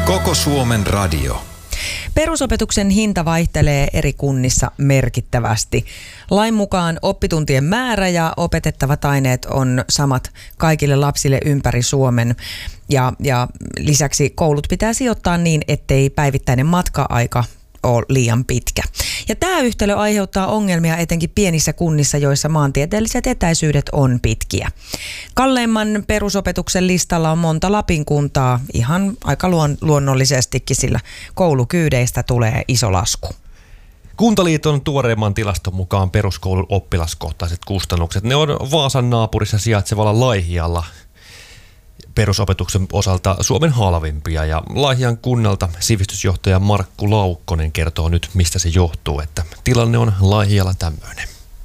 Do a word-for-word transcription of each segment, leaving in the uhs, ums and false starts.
Koko Suomen radio. Perusopetuksen hinta vaihtelee eri kunnissa merkittävästi. Lain mukaan oppituntien määrä ja opetettavat aineet on samat kaikille lapsille ympäri Suomen. Ja, ja lisäksi koulut pitää sijoittaa niin, ettei päivittäinen matka-aika ole liian pitkä. Ja tämä yhtälö aiheuttaa ongelmia etenkin pienissä kunnissa, joissa maantieteelliset etäisyydet on pitkiä. Kalleimman perusopetuksen listalla on monta Lapin kuntaa, ihan aika luon, luonnollisestikin, sillä koulukyydeistä tulee iso lasku. Kuntaliiton tuoreimman tilaston mukaan peruskoulun oppilaskohtaiset kustannukset, ne on Vaasan naapurissa sijaitsevalla Laihialla perusopetuksen osalta Suomen halvimpia, ja Laihian kunnalta sivistysjohtaja Markku Laukkonen kertoo nyt, mistä se johtuu, että tilanne on Laihialla tämmöinen.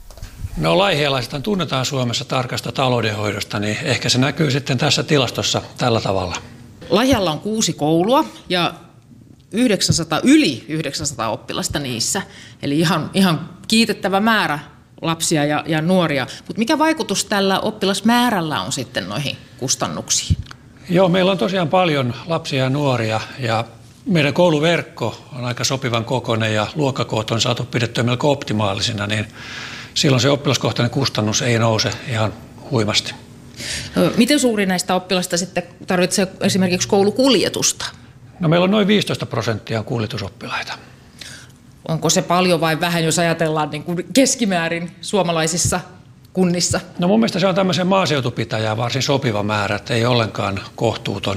No laihialaiset tunnetaan Suomessa tarkasta taloudenhoidosta, niin ehkä se näkyy sitten tässä tilastossa tällä tavalla. Laihialla on kuusi koulua ja yhdeksänsataa, yli yhdeksänsataa oppilasta niissä, eli ihan, ihan kiitettävä määrä lapsia ja, ja nuoria. Mutta mikä vaikutus tällä oppilasmäärällä on sitten noihin kustannuksiin? Joo, meillä on tosiaan paljon lapsia ja nuoria, ja meidän kouluverkko on aika sopivan kokoinen ja luokkakoot on saatu pidettyä melko optimaalisina, niin silloin se oppilaskohtainen kustannus ei nouse ihan huimasti. Miten suuri näistä oppilasta sitten tarvitsee esimerkiksi koulukuljetusta? No meillä on noin viisitoista prosenttia kuljetusoppilaita. Onko se paljon vai vähän, jos ajatellaan niin kuin keskimäärin suomalaisissa kunnissa? No mun mielestä se on tämmöisen maaseutupitäjään varsin sopiva määrä, että ei ollenkaan kohtuuton.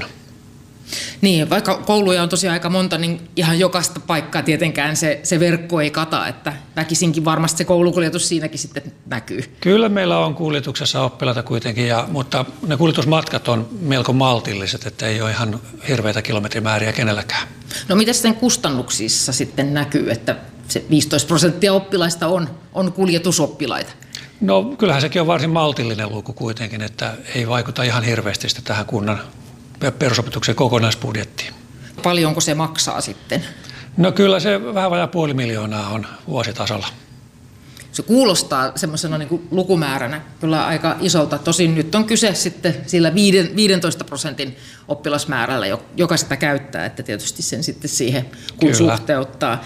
Niin, vaikka kouluja on tosiaan aika monta, niin ihan jokaista paikkaa tietenkään se, se verkko ei kata, että väkisinkin varmasti se koulukuljetus siinäkin sitten näkyy. Kyllä meillä on kuljetuksessa oppilaita kuitenkin, ja, mutta ne kuljetusmatkat on melko maltilliset, että ei ole ihan hirveitä kilometrimääriä kenelläkään. No miten sen kustannuksissa sitten näkyy, että se viisitoista prosenttia oppilaista on, on kuljetusoppilaita? No kyllähän sekin on varsin maltillinen luku kuitenkin, että ei vaikuta ihan hirveästi tähän kunnan perusopetuksen kokonaisbudjettiin. Paljonko se maksaa sitten? No kyllä se vähän vajaa puoli miljoonaa on vuositasolla. Se kuulostaa semmoisena niin kuin lukumääränä kyllä aika isolta. Tosin nyt on kyse sitten sillä viidentoista prosentin oppilasmäärällä, joka sitä käyttää, että tietysti sen sitten siihen kun suhteuttaa.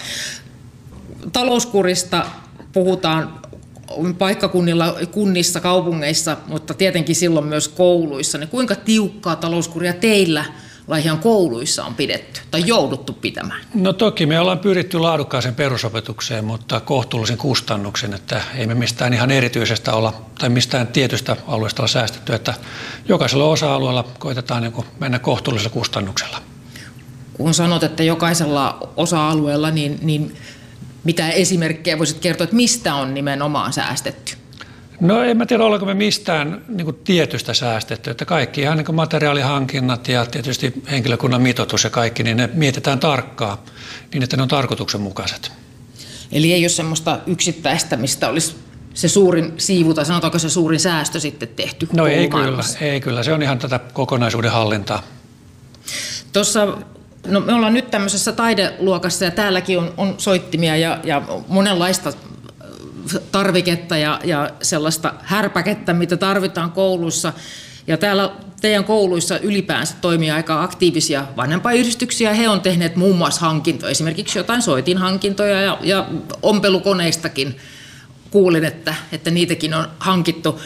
Talouskurista puhutaan paikkakunnilla, kunnissa, kaupungeissa, mutta tietenkin silloin myös kouluissa. Niin kuinka tiukkaa talouskuria teillä Laihian kouluissa on pidetty tai jouduttu pitämään? No toki me ollaan pyritty laadukkaaseen perusopetukseen, mutta kohtuullisen kustannuksen, että ei me mistään ihan erityisestä olla tai mistään tietystä alueesta olla säästetty, että jokaisella osa-alueella koitetaan niin kuin mennä kohtuullisella kustannuksella. Kun sanot, että jokaisella osa-alueella, niin, niin mitä esimerkkejä voisit kertoa, että mistä on nimenomaan säästetty? No en mä tiedä, ollaanko me mistään niin kuin tietystä säästetty, että kaikki ihan niin kuin materiaalihankinnat ja tietysti henkilökunnan mitoitus ja kaikki, niin ne mietitään tarkkaan niin, että ne on tarkoituksenmukaiset. Eli ei ole semmoista yksittäistä, mistä olisi se suurin siivu tai sanotaanko se suurin säästö sitten tehty? No ei kyllä, ei kyllä, se on ihan tätä kokonaisuuden hallintaa. Tuossa No, me ollaan nyt tämmöisessä taideluokassa ja täälläkin on, on soittimia ja, ja monenlaista tarviketta ja, ja sellaista härpäkettä, mitä tarvitaan kouluissa. Ja täällä teidän kouluissa ylipäänsä toimii aika aktiivisia vanhempaiyhdistyksiä. He on tehneet muun muassa hankintoja, esimerkiksi jotain soitinhankintoja ja, ja ompelukoneistakin kuulin, että, että niitäkin on hankittu.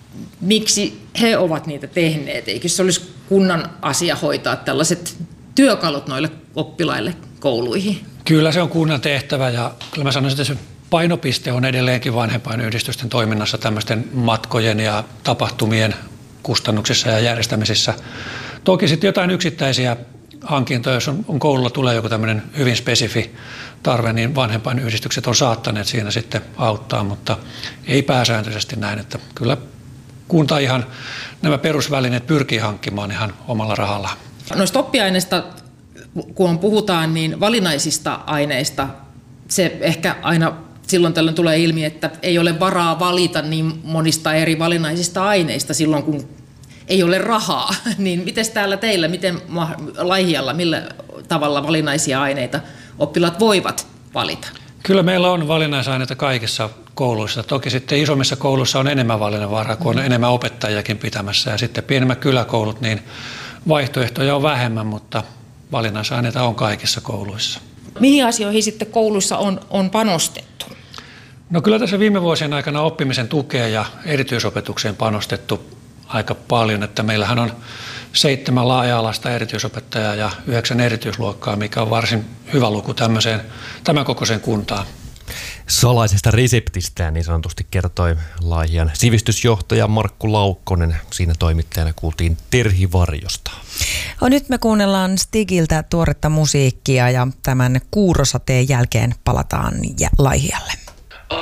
Miksi he ovat niitä tehneet? Eikö se olisi kunnan asia hoitaa tällaiset työkalut noille oppilaille kouluihin? Kyllä se on kunnan tehtävä, ja kyllä mä sanoisin, että se painopiste on edelleenkin vanhempainyhdistysten toiminnassa tämmöisten matkojen ja tapahtumien kustannuksissa ja järjestämisissä. Toki sitten jotain yksittäisiä hankintoja, jos on, on koululla tulee joku tämmöinen hyvin spesifi tarve, niin vanhempainyhdistykset on saattaneet siinä sitten auttaa, mutta ei pääsääntöisesti näin, että kyllä kunta ihan nämä perusvälineet pyrkii hankkimaan ihan omalla rahallaan. Noista oppiaineista, kun puhutaan, niin valinnaisista aineista, se ehkä aina silloin tällöin tulee ilmi, että ei ole varaa valita niin monista eri valinnaisista aineista silloin, kun ei ole rahaa. Niin miten täällä teillä, miten Laihialla, millä tavalla valinnaisia aineita oppilaat voivat valita? Kyllä meillä on valinnaisaineita kaikissa kouluissa. Toki sitten isommissa kouluissa on enemmän valinnanvaraa, kun on mm. enemmän opettajiakin pitämässä. Ja sitten pienemmät kyläkoulut, niin vaihtoehtoja on vähemmän, mutta valinnaisaineita on kaikissa kouluissa. Mihin asioihin sitten kouluissa on, on panostettu? No kyllä tässä viime vuosien aikana oppimisen tukeen ja erityisopetukseen panostettu aika paljon, että meillähän on seitsemän laaja-alaista erityisopettajaa ja yhdeksän erityisluokkaa, mikä on varsin hyvä luku tämmöiseen, tämän kokoiseen kuntaan. Salaisesta reseptistään niin sanotusti kertoi Laihian sivistysjohtaja Markku Laukkonen. Siinä toimittajana kuultiin Terhi Varjosta. No, nyt me kuunnellaan Stigiltä tuoretta musiikkia ja tämän Kuurosateen jälkeen palataan Laihialle.